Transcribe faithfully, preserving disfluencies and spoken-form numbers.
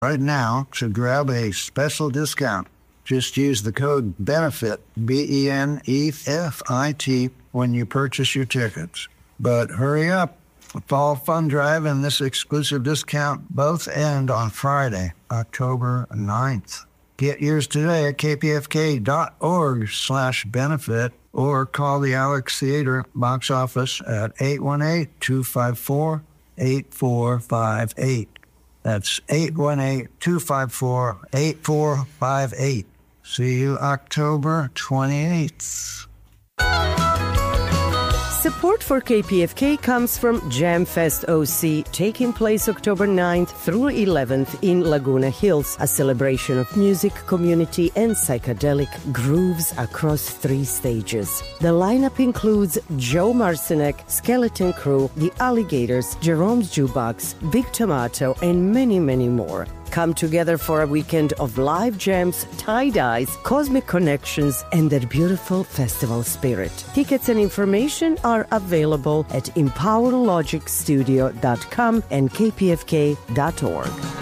right now to grab a special discount. Just use the code BENEFIT, B E N E F I T, when you purchase your tickets. But hurry up. The Fall Fun Drive and this exclusive discount both end on Friday, October ninth. Get yours today at kpfk.org slash benefit or call the Alex Theater box office at eight one eight, two five four, eight four five eight. That's eight one eight, two five four, eight four five eight. See you October twenty-eighth. Support for K P F K comes from Jam Fest O C, taking place October ninth through eleventh in Laguna Hills, a celebration of music, community, and psychedelic grooves across three stages. The lineup includes Joe Marcinek, Skeleton Crew, The Alligators, Jerome's Jukebox, Big Tomato, and many, many more. Come together for a weekend of live jams, tie-dyes, cosmic connections, and that beautiful festival spirit. Tickets and information are available at empower logic studio dot com and k p f k dot org.